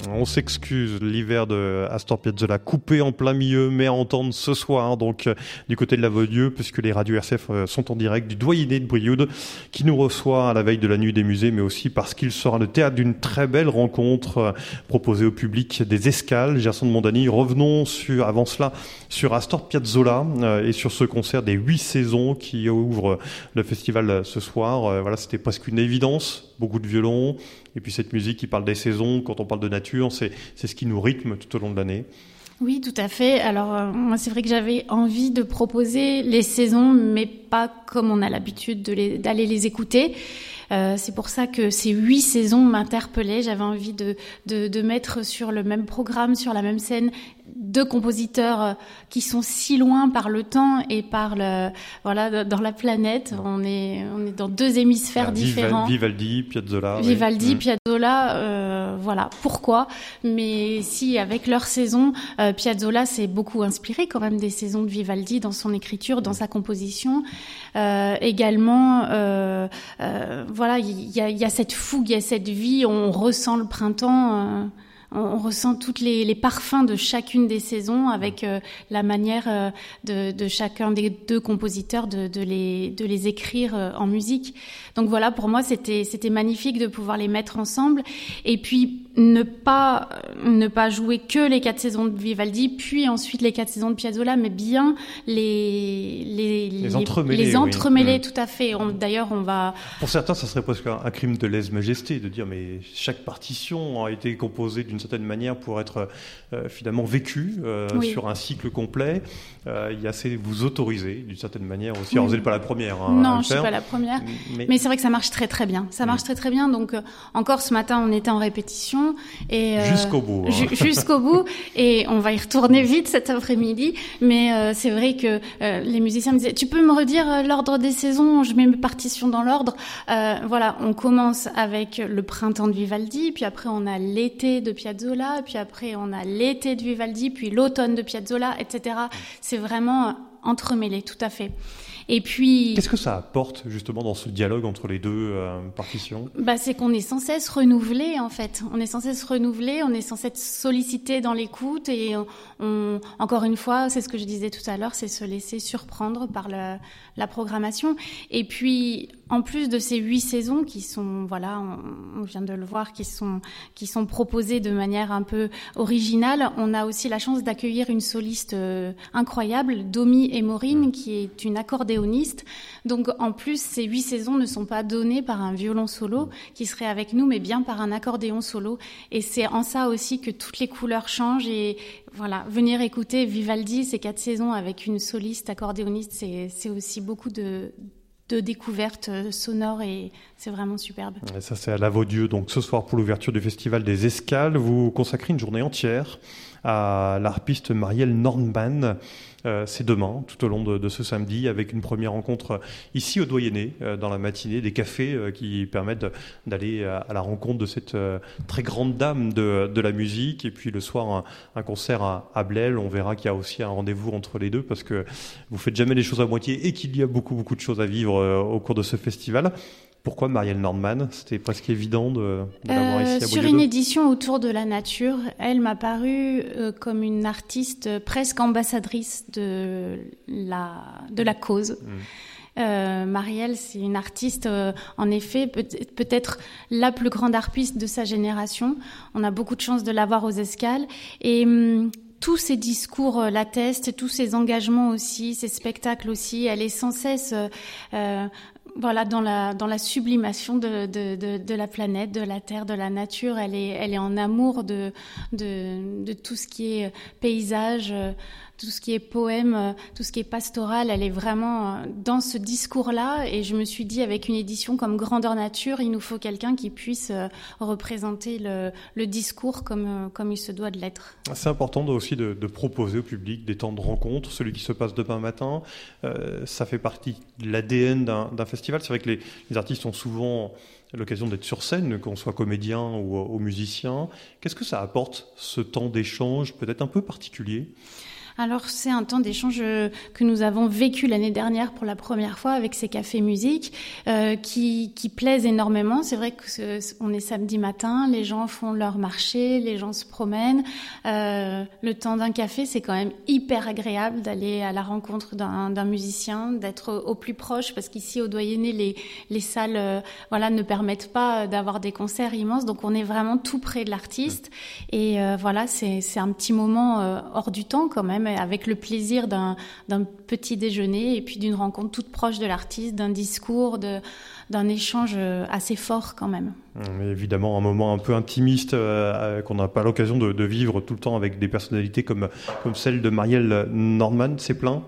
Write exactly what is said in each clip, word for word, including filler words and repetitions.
On s'excuse, l'hiver de Astor Piazzolla coupé en plein milieu, mais à entendre ce soir, donc euh, du côté de la Vaudeville, puisque les radios R C F euh, sont en direct du Doyenné de Brioude, qui nous reçoit à la veille de la nuit des musées, mais aussi parce qu'il sera le théâtre d'une très belle rencontre euh, proposée au public des Escales. Gerson de Mondani, revenons sur, avant cela sur Astor Piazzolla euh, et sur ce concert des huit saisons qui ouvre le festival euh, ce soir. Euh, voilà, c'était presque une évidence, beaucoup de violons. Et puis cette musique qui parle des saisons, quand on parle de nature, c'est, c'est ce qui nous rythme tout au long de l'année. Oui, tout à fait. Alors, euh, moi, c'est vrai que j'avais envie de proposer les saisons, mais pas comme on a l'habitude de les, d'aller les écouter. Euh, c'est pour ça que ces huit saisons m'interpellaient. J'avais envie de, de, de mettre sur le même programme, sur la même scène, deux compositeurs qui sont si loin par le temps et par le, voilà, dans la planète. On est, on est dans deux hémisphères ah, différents. Vivaldi, Piazzolla. Vivaldi, oui. Piazzolla, euh, voilà. Pourquoi? Mais si, avec leur saison, euh, Piazzolla s'est beaucoup inspiré quand même des saisons de Vivaldi dans son écriture, dans sa composition. Euh, également, euh, euh, voilà, il y a, y a cette fougue, il y a cette vie, on ressent le printemps. Euh, On ressent toutes les, les parfums de chacune des saisons avec euh, la manière euh, de, de chacun des deux compositeurs de, de, les, de les écrire euh, en musique. Donc voilà, pour moi, c'était, c'était magnifique de pouvoir les mettre ensemble. Et puis, ne pas, ne pas jouer que les quatre saisons de Vivaldi, puis ensuite les quatre saisons de Piazzolla, mais bien les, les, les entremêler. Les entremêler, oui. tout à fait. On, d'ailleurs, on va... Pour certains, ça serait presque un, un crime de lèse-majesté de dire, mais chaque partition a été composée d'une certaine manière pour être euh, finalement vécue euh, oui. sur un cycle complet. Euh, il y a assez vous autoriser d'une certaine manière aussi. Alors, vous n'êtes pas la première. Hein, non, à je suis faire. pas la première. Mais, mais c'est vrai que ça marche très très bien. Ça marche mmh. très très bien. Donc euh, encore ce matin, on était en répétition et euh, jusqu'au bout. Hein. Ju- jusqu'au bout. Et on va y retourner vite cet après-midi. Mais euh, c'est vrai que euh, les musiciens me disaient, tu peux me redire euh, l'ordre des saisons? Je mets mes partitions dans l'ordre. Euh, voilà, on commence avec le printemps de Vivaldi, puis après on a l'été de Piazzolla, puis après on a l'été de Vivaldi, puis l'automne de Piazzolla, et cetera. C'est vraiment entremêlé, tout à fait. Et puis, qu'est-ce que ça apporte justement dans ce dialogue entre les deux euh, partitions? Bah, c'est qu'on est sans cesse renouvelé en fait. On est sans cesse renouvelé, on est sans cesse sollicité dans l'écoute et on, on, encore une fois, c'est ce que je disais tout à l'heure, c'est se laisser surprendre par le, la programmation. Et puis, en plus de ces huit saisons qui sont, voilà, on, on vient de le voir, qui sont qui sont proposées de manière un peu originale, on a aussi la chance d'accueillir une soliste euh, incroyable, Domi et Maureen, qui est une accordéoniste. Donc en plus, ces huit saisons ne sont pas données par un violon solo qui serait avec nous, mais bien par un accordéon solo. Et c'est en ça aussi que toutes les couleurs changent. Et voilà, venir écouter Vivaldi, ces quatre saisons avec une soliste accordéoniste, c'est, c'est aussi beaucoup de... de découvertes sonores et c'est vraiment superbe. Et ça, c'est à la Vaudeville. Donc ce soir, pour l'ouverture du Festival des Escales, vous consacrez une journée entière à l'harpiste Marielle Nordman. Euh, c'est demain, tout au long de, de ce samedi, avec une première rencontre ici au Doyenné, euh, dans la matinée, des cafés euh, qui permettent de, d'aller à, à la rencontre de cette euh, très grande dame de, de la musique. Et puis le soir, un, un concert à, à Blel. On verra qu'il y a aussi un rendez-vous entre les deux, parce que vous faites jamais les choses à moitié et qu'il y a beaucoup, beaucoup de choses à vivre euh, au cours de ce festival. Pourquoi Marielle Nordman? C'était presque évident de, de l'avoir euh, ici à Beaulieu. Sur une édition autour de la nature, elle m'a paru euh, comme une artiste euh, presque ambassadrice de la, de la cause. Mmh. Euh, Marielle, c'est une artiste, euh, en effet, peut- peut-être la plus grande harpiste de sa génération. On a beaucoup de chance de l'avoir aux Escales. Et... Hum, tous ses discours euh, l'attestent, tous ses engagements aussi, ses spectacles aussi. Elle est sans cesse, euh, euh, voilà, dans la dans la sublimation de, de de de la planète, de la terre, de la nature. Elle est elle est en amour de de de tout ce qui est paysage, euh, tout ce qui est poème, euh, tout ce qui est pastoral. Elle est vraiment euh, dans ce discours-là. Et je me suis dit, avec une édition comme Grandeur Nature, il nous faut quelqu'un qui puisse euh, représenter le le discours comme euh, comme il se doit de l'être. C'est important de, aussi de, de proposer au public des temps de rencontre. Celui qui se passe demain matin, euh, ça fait partie de l'A D N d'un, d'un festival. C'est vrai que les, les artistes ont souvent l'occasion d'être sur scène, qu'on soit comédien ou, ou musicien. Qu'est-ce que ça apporte, ce temps d'échange peut-être un peu particulier ? Alors, c'est un temps d'échange que nous avons vécu l'année dernière pour la première fois avec ces cafés musique euh, qui, qui plaisent énormément. C'est vrai qu'on est samedi matin, les gens font leur marché, les gens se promènent. Euh, le temps d'un café, c'est quand même hyper agréable d'aller à la rencontre d'un, d'un musicien, d'être au plus proche, parce qu'ici, au Doyenné, les, les salles euh, voilà, ne permettent pas d'avoir des concerts immenses. Donc, on est vraiment tout près de l'artiste. Et euh, voilà, c'est, c'est un petit moment euh, hors du temps quand même, avec le plaisir d'un, d'un petit déjeuner et puis d'une rencontre toute proche de l'artiste, d'un discours, de, d'un échange assez fort quand même. Mais évidemment, un moment un peu intimiste euh, qu'on n'a pas l'occasion de, de vivre tout le temps avec des personnalités comme, comme celle de Marielle Nordman, c'est plein.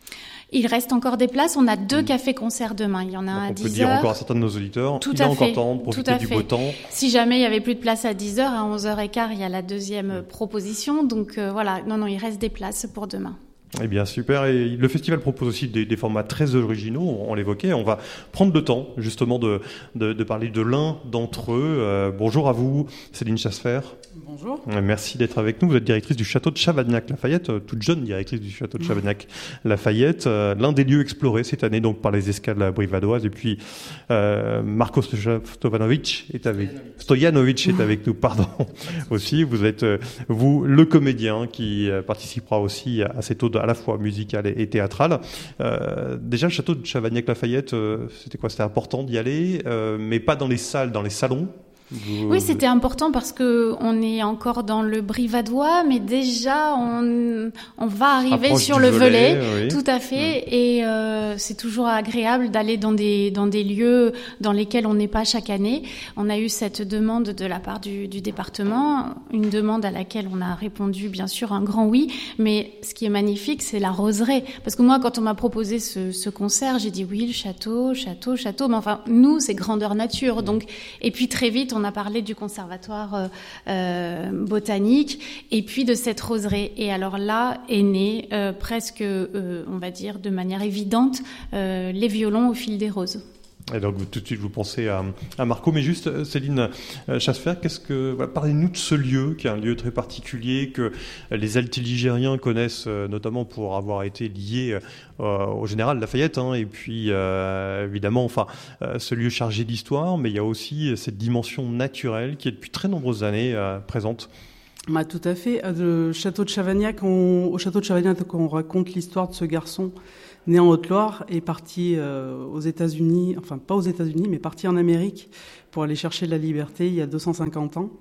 Il reste encore des places. On a deux cafés-concerts demain. Il y en a donc un à dix heures. On peut dire encore à certains de nos auditeurs, tout il est encore temps de profiter du beau temps. Si jamais il n'y avait plus de place à dix heures, à onze heures quinze, il y a la deuxième mmh. proposition. Donc euh, voilà, non, non, il reste des places pour demain. Eh bien, super. Et le festival propose aussi des, des formats très originaux, on l'évoquait. On va prendre le temps, justement, de, de, de parler de l'un d'entre eux. Euh, bonjour à vous, Céline Chassefer. Bonjour. Merci d'être avec nous. Vous êtes directrice du château de Chavagnac-Lafayette, toute jeune directrice du château de Chavagnac-Lafayette, euh, l'un des lieux explorés cette année donc par les escales brivadoises. Et puis, euh, Marko Stojanovic est avec, Stojanovic est avec nous, pardon, aussi. Vous êtes, euh, vous, le comédien qui euh, participera aussi à, à cette ode à la fois musicale et, et théâtrale. Euh, déjà, le château de Chavagnac-Lafayette, euh, c'était quoi? C'était important d'y aller, euh, mais pas dans les salles, dans les salons. Vous... Oui, c'était important parce que on est encore dans le brivadois, mais déjà on on va arriver sur le volet, volet oui. Tout à fait, mmh. et euh, c'est toujours agréable d'aller dans des dans des lieux dans lesquels on n'est pas chaque année. On a eu cette demande de la part du, du département, une demande à laquelle on a répondu bien sûr un grand oui. Mais ce qui est magnifique, c'est la roseraie, parce que moi, quand on m'a proposé ce, ce concert, j'ai dit oui, le château, château, château, mais enfin nous, c'est grandeur nature, donc et puis très vite on On a parlé du conservatoire euh, euh, botanique et puis de cette roseraie. Et alors là est né euh, presque, euh, on va dire, de manière évidente, euh, les violons au fil des roses. Et donc tout de suite vous pensez à, à Marco, mais juste Céline Chassefer, qu'est-ce que voilà, parlez-nous de ce lieu qui est un lieu très particulier que les Altiligériens connaissent notamment pour avoir été liés euh, au général Lafayette, hein, et puis euh, évidemment, enfin euh, ce lieu chargé d'histoire, mais il y a aussi cette dimension naturelle qui est depuis très nombreuses années euh, présente. Bah, tout à fait. Le château de Chavagnac, on, au château de Chavagnac, on raconte l'histoire de ce garçon né en Haute-Loire et parti euh, aux États-Unis, enfin pas aux États-Unis, mais parti en Amérique pour aller chercher la liberté il y a deux cent cinquante ans.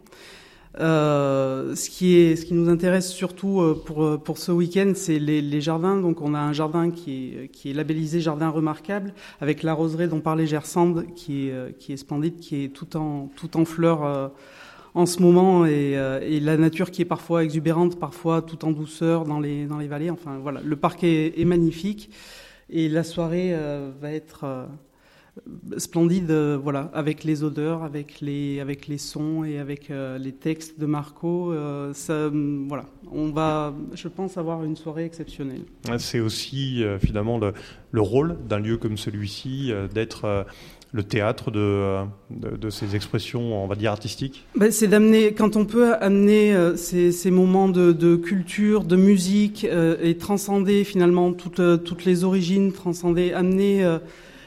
Euh, ce qui est, ce qui nous intéresse surtout pour pour ce week-end, c'est les, les jardins. Donc on a un jardin qui est qui est labellisé jardin remarquable avec la roseraie dont parlait Gersande, qui est qui est splendide, qui est tout en tout en fleurs. Euh, en ce moment et, euh, et la nature qui est parfois exubérante, parfois tout en douceur dans les dans les vallées. Enfin voilà, le parc est, est magnifique et la soirée euh, va être euh, splendide. Euh, voilà, avec les odeurs, avec les avec les sons et avec euh, les textes de Marco. Euh, ça, voilà, on va, je pense, avoir une soirée exceptionnelle. C'est aussi euh, finalement le, le rôle d'un lieu comme celui-ci euh, d'être euh, le théâtre de, de, de ces expressions, on va dire, artistiques. Ben, c'est d'amener, quand on peut amener euh, ces, ces moments de, de culture, de musique, euh, et transcender finalement toutes, euh, toutes les origines, transcender, amener, euh,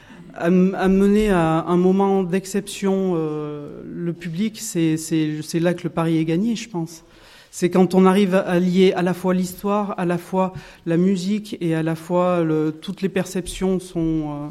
amener à un moment d'exception euh, le public, c'est, c'est, c'est là que le pari est gagné, je pense. C'est quand on arrive à lier à la fois l'histoire, à la fois la musique et à la fois le, toutes les perceptions sont... Euh,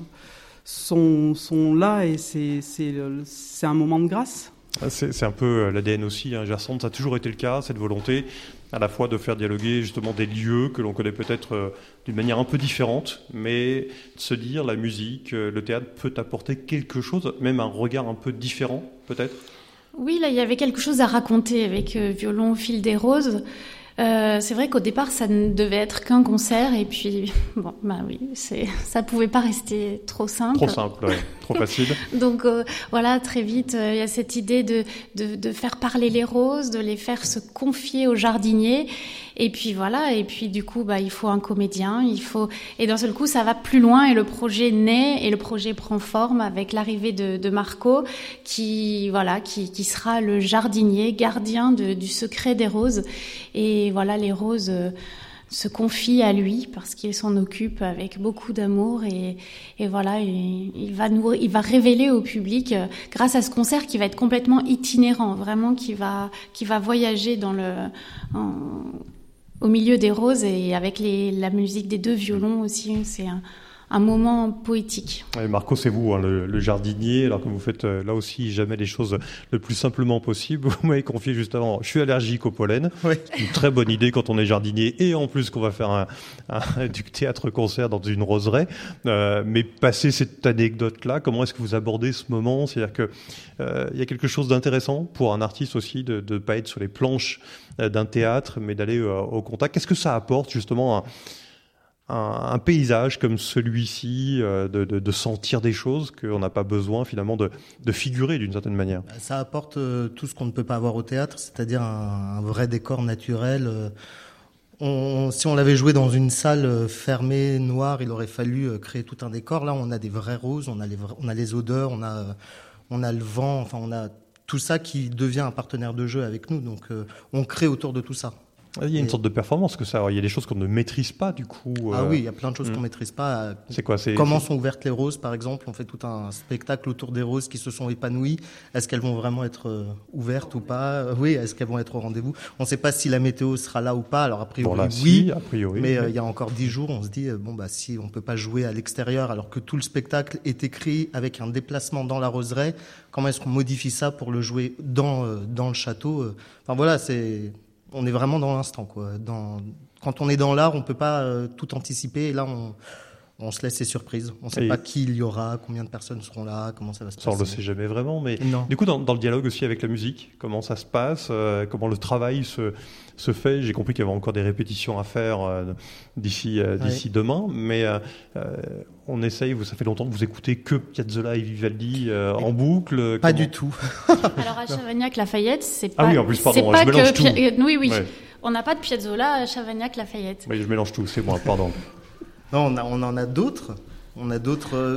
Sont, sont là et c'est, c'est, c'est un moment de grâce. C'est, c'est un peu l'A D N aussi, hein, Gersande, ça a toujours été le cas, cette volonté à la fois de faire dialoguer justement des lieux que l'on connaît peut-être euh, d'une manière un peu différente, mais de se dire la musique, euh, le théâtre peut apporter quelque chose, même un regard un peu différent peut-être. Oui, là il y avait quelque chose à raconter avec euh, Violon au fil des roses. Euh, c'est vrai qu'au départ, ça ne devait être qu'un concert, et puis, bon, bah oui, c'est, ça pouvait pas rester trop simple. Trop simple, ouais, trop facile. Donc, euh, voilà, très vite, il euh, y a cette idée de, de, de faire parler les roses, de les faire se confier aux jardiniers, et puis voilà, et puis du coup, bah, il faut un comédien, il faut, et d'un seul coup, ça va plus loin, et le projet naît, et le projet prend forme avec l'arrivée de, de Marco, qui, voilà, qui, qui sera le jardinier, gardien de, du secret des roses, et Et voilà, les roses, se confie à lui parce qu'il s'en occupe avec beaucoup d'amour et, et voilà, il, il va nous, il va révéler au public euh, grâce à ce concert qui va être complètement itinérant, vraiment qui va, qui va voyager dans le, en, au milieu des roses et avec les, la musique des deux violons aussi, c'est un, un moment poétique. Et Marco, c'est vous, hein, le, le jardinier, alors que vous faites euh, là aussi jamais les choses le plus simplement possible. Vous m'avez confié juste avant, je suis allergique au pollen. Oui. C'est une très bonne idée quand on est jardinier et en plus qu'on va faire un, un, du théâtre-concert dans une roseraie. Euh, mais passer cette anecdote-là, comment est-ce que vous abordez ce moment ? C'est-à-dire que euh, il y a quelque chose d'intéressant pour un artiste aussi de ne pas être sur les planches euh, d'un théâtre, mais d'aller euh, au contact. Qu'est-ce que ça apporte justement un, Un, un paysage comme celui-ci, euh, de, de, de sentir des choses qu'on n'a pas besoin finalement de, de figurer d'une certaine manière. Ça apporte euh, tout ce qu'on ne peut pas avoir au théâtre, c'est-à-dire un, un vrai décor naturel. Euh, on, si on l'avait joué dans une salle fermée, noire, il aurait fallu euh, créer tout un décor. Là, on a des vraies roses, on a les, vra- on a les odeurs, on a, euh, on a le vent, enfin on a tout ça qui devient un partenaire de jeu avec nous. Donc euh, on crée autour de tout ça. Il y a une Et... sorte de performance que ça. Il y a des choses qu'on ne maîtrise pas du coup. Ah euh... oui, il y a plein de choses mmh. qu'on ne maîtrise pas. C'est quoi c'est, Comment c'est... sont ouvertes les roses, par exemple ? On fait tout un spectacle autour des roses qui se sont épanouies. Est-ce qu'elles vont vraiment être euh, ouvertes ou pas ? Oui, est-ce qu'elles vont être au rendez-vous ? On ne sait pas si la météo sera là ou pas. Alors a priori, bon, là, oui. Si, a priori, mais euh, oui. il y a encore dix jours, on se dit euh, bon bah si on peut pas jouer à l'extérieur alors que tout le spectacle est écrit avec un déplacement dans la roseraie, comment est-ce qu'on modifie ça pour le jouer dans euh, dans le château ? Enfin voilà, c'est on est vraiment dans l'instant quoi. Dans Quand on est dans l'art, on ne peut pas euh, tout anticiper. Et là, on, on se laisse ces surprises. On ne sait et pas qui il y aura, combien de personnes seront là, comment ça va se passer. Ça, on ne le sait jamais vraiment. Mais non. Du coup, dans, dans le dialogue aussi avec la musique, comment ça se passe, euh, comment le travail se, se fait. J'ai compris qu'il y avait encore des répétitions à faire euh, d'ici, euh, d'ici ouais. demain. Mais euh, euh, on essaye, vous, ça fait longtemps que vous écoutez que Piazzolla et Vivaldi euh, en boucle. Pas comment... du tout. Alors à Chavagnac-Lafayette, c'est pas... Ah oui, en plus, pardon, c'est je pas mélange que... tout. Oui, oui. Ouais. On n'a pas de Piazzolla à Chavagnac-Lafayette. Oui, je mélange tout, c'est moi, pardon. Non, on, a, on en a d'autres. On a d'autres, euh,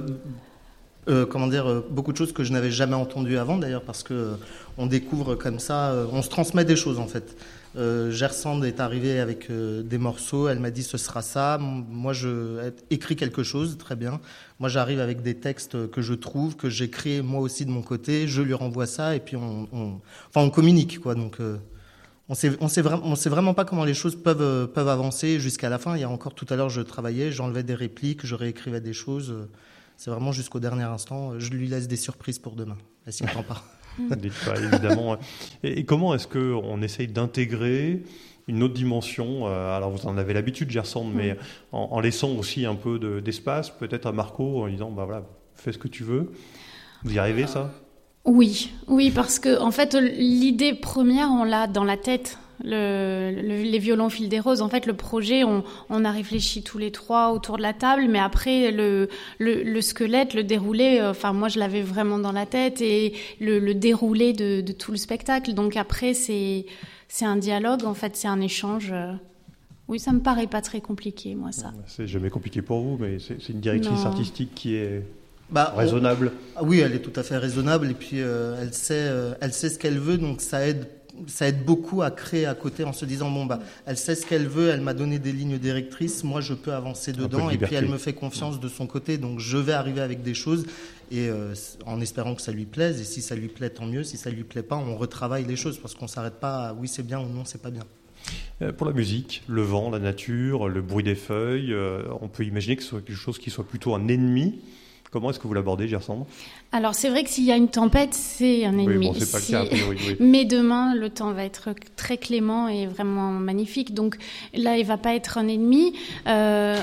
euh, comment dire, euh, beaucoup de choses que je n'avais jamais entendues avant, d'ailleurs, parce que euh, on découvre comme ça, euh, on se transmet des choses, en fait. Euh, Gersand est arrivée avec euh, des morceaux, elle m'a dit ce sera ça. Moi, je écris quelque chose, très bien. Moi, j'arrive avec des textes que je trouve, que j'écris moi aussi de mon côté, je lui renvoie ça, et puis on, on, enfin, on communique, quoi. Donc, euh, On sait, on sait vraiment, on sait vraiment pas comment les choses peuvent peuvent avancer jusqu'à la fin. Il y a encore tout à l'heure, je travaillais, j'enlevais des répliques, je réécrivais des choses. C'est vraiment jusqu'au dernier instant. Je lui laisse des surprises pour demain. Elle s'y attend pas. Pas, évidemment. Et, et comment est-ce que on essaye d'intégrer une autre dimension ? Alors vous en avez l'habitude, Gersand, mais mm. en, en laissant aussi un peu de, d'espace, peut-être à Marco, en disant bah voilà, fais ce que tu veux. Vous y arrivez, ça ? Oui, oui, parce que en fait, l'idée première, on l'a dans la tête. Le, le, les violons fil des roses. En fait, le projet, on, on a réfléchi tous les trois autour de la table, mais après, le, le, le squelette, le déroulé, euh, enfin, moi, je l'avais vraiment dans la tête et le, le déroulé de, de tout le spectacle. Donc après, c'est, c'est un dialogue, en fait, c'est un échange. Oui, ça me paraît pas très compliqué, moi, ça. C'est jamais compliqué pour vous, mais c'est, c'est une directrice non. artistique qui est... Bah, raisonnable. On... Oui, elle est tout à fait raisonnable et puis euh, elle sait, euh, elle sait ce qu'elle veut, donc ça aide, ça aide beaucoup à créer à côté en se disant bon bah, elle sait ce qu'elle veut, elle m'a donné des lignes directrices, moi je peux avancer dedans et puis elle me fait confiance de son côté, donc je vais arriver avec des choses et euh, en espérant que ça lui plaise et si ça lui plaît tant mieux, si ça lui plaît pas on retravaille les choses parce qu'on s'arrête pas à oui c'est bien ou non c'est pas bien. Pour la musique, le vent, la nature, le bruit des feuilles, euh, on peut imaginer que ce soit quelque chose qui soit plutôt un ennemi. Comment est-ce que vous l'abordez, Gersand ? Alors, c'est vrai que s'il y a une tempête, c'est un ennemi. Oui, bon, c'est pas si... le cas, a priori, oui. Mais demain, le temps va être très clément et vraiment magnifique. Donc là, il va pas être un ennemi. Euh,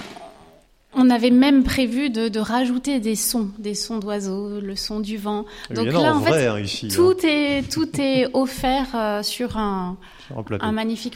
on avait même prévu de, de rajouter des sons, des sons d'oiseaux, le son du vent. Et donc là, en, en vrai, fait, hein, ici, tout, hein. est, tout est offert euh, sur un, sur un, plateau. un magnifique plateau.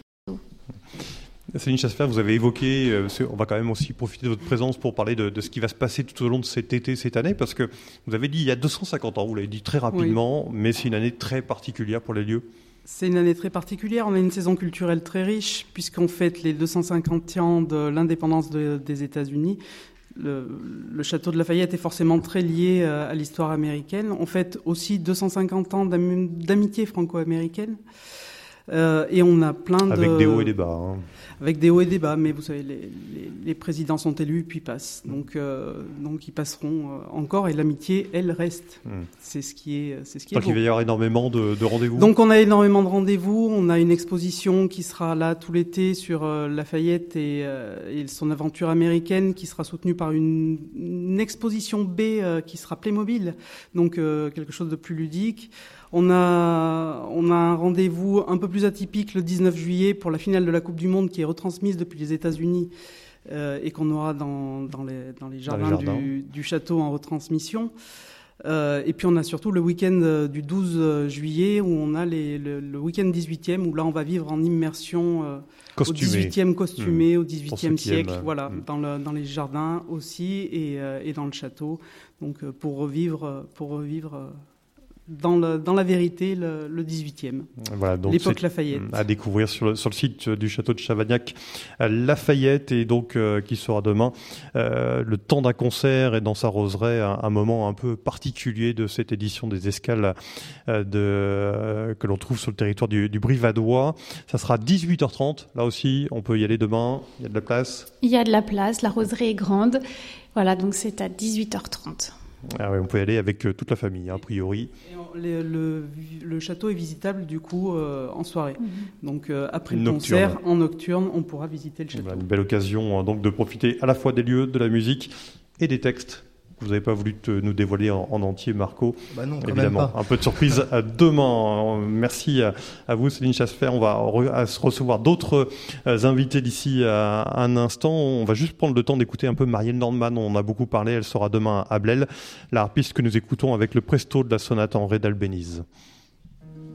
Céline Chassefer, vous avez évoqué, euh, on va quand même aussi profiter de votre présence pour parler de, de ce qui va se passer tout au long de cet été, cette année, parce que vous avez dit il y a deux cent cinquante ans, vous l'avez dit très rapidement, oui. Mais c'est une année très particulière pour les lieux. C'est une année très particulière, on a une saison culturelle très riche, puisqu'on fête les deux cent cinquante ans de l'indépendance de, des États-Unis. Le, le château de Lafayette est forcément très lié à l'histoire américaine. On fête aussi deux cent cinquante ans d'am, d'amitié franco-américaine. Euh, et on a plein de... Avec des hauts et des bas. Hein. Avec des hauts et des bas, mais vous savez, les, les, les présidents sont élus puis passent. Donc, euh, donc ils passeront euh, encore et l'amitié, elle, reste. Mmh. C'est ce qui est, c'est ce qui donc est beau. il va y avoir énormément de, de rendez-vous. Donc on a énormément de rendez-vous. On a une exposition qui sera là tout l'été sur euh, Lafayette et, euh, et son aventure américaine qui sera soutenue par une, une exposition B euh, qui sera Playmobil, donc euh, quelque chose de plus ludique. On a, on a un rendez-vous un peu plus atypique le dix-neuf juillet pour la finale de la Coupe du Monde qui est retransmise depuis les États-Unis euh, et qu'on aura dans, dans, les, dans les jardins, dans les jardins. Du, du château en retransmission. Euh, et puis on a surtout le week-end du douze juillet où on a les, le, le week-end dix-huitième où là on va vivre en immersion euh, au dix-huitième costumé, mmh. au dix-huitième siècle, aiment, voilà, mmh. dans, le, dans les jardins aussi et, euh, et dans le château. Donc euh, pour revivre, pour revivre euh, Dans, le, dans la vérité, le, le dix-huitième, voilà, donc l'époque Lafayette. À découvrir sur le, sur le site du château de Chavagnac, Lafayette, et donc euh, qui sera demain euh, le temps d'un concert et dans sa roseraie, un, un moment un peu particulier de cette édition des escales euh, de, euh, que l'on trouve sur le territoire du, du Brivadois. Ça sera dix-huit heures trente, là aussi, on peut y aller demain, il y a de la place. Il y a de la place, la roseraie est grande, voilà, donc c'est à dix-huit heures trente. Ah oui, on peut y aller avec euh, toute la famille, hein, a priori. Et le, le, le château est visitable du coup euh, en soirée. Mmh. Donc euh, après le nocturne. concert, en nocturne, on pourra visiter le château. Voilà, une belle occasion hein, donc de profiter à la fois des lieux, de la musique et des textes. Vous n'avez pas voulu te, nous dévoiler en, en entier, Marco. Bah non, quand évidemment. Même pas. Un peu de surprise à demain. Merci à, à vous, Céline Chassefer. On va re, à recevoir d'autres euh, invités d'ici à un instant. On va juste prendre le temps d'écouter un peu Marielle Nordman. On en a beaucoup parlé. Elle sera demain à Blel. La harpiste que nous écoutons avec le presto de la sonate en ré d'Albéniz.